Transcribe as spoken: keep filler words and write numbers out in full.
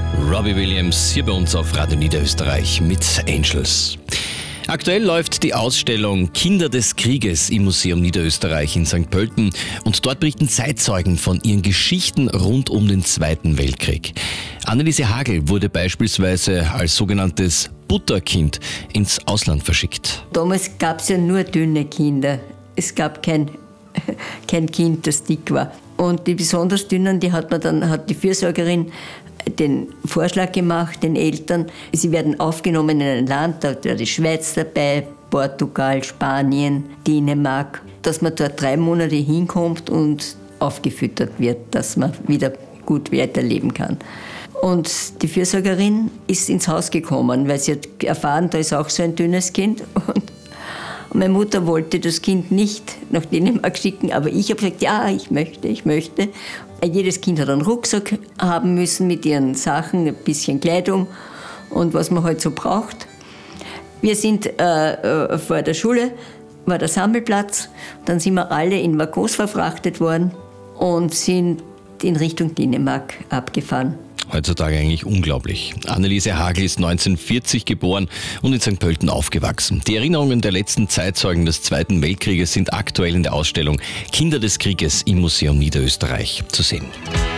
Robbie Williams hier bei uns auf Radio Niederösterreich mit Angels. Aktuell läuft die Ausstellung Kinder des Krieges im Museum Niederösterreich in Sankt Pölten und dort berichten Zeitzeugen von ihren Geschichten rund um den Zweiten Weltkrieg. Anneliese Hagel wurde beispielsweise als sogenanntes Butterkind ins Ausland verschickt. Damals gab es ja nur dünne Kinder. Es gab kein, kein Kind, das dick war. Und die besonders dünnen, die hat man dann, hat die Fürsorgerin den Vorschlag gemacht, den Eltern, sie werden aufgenommen in ein Land, da war die Schweiz dabei, Portugal, Spanien, Dänemark, dass man dort drei Monate hinkommt und aufgefüttert wird, dass man wieder gut weiterleben kann. Und die Fürsorgerin ist ins Haus gekommen, weil sie hat erfahren, da ist auch so ein dünnes Kind. Und meine Mutter wollte das Kind nicht nach Dänemark schicken, aber ich habe gesagt, ja, ich möchte, ich möchte. Jedes Kind hat einen Rucksack haben müssen mit ihren Sachen, ein bisschen Kleidung und was man halt so braucht. Wir sind äh, vor der Schule, war der Sammelplatz, dann sind wir alle in Waggons verfrachtet worden und sind in Richtung Dänemark abgefahren. Heutzutage eigentlich unglaublich. Anneliese Hagel ist neunzehnhundertvierzig geboren und in Sankt Pölten aufgewachsen. Die Erinnerungen der letzten Zeitzeugen des Zweiten Weltkrieges sind aktuell in der Ausstellung Kinder des Krieges im Museum Niederösterreich zu sehen.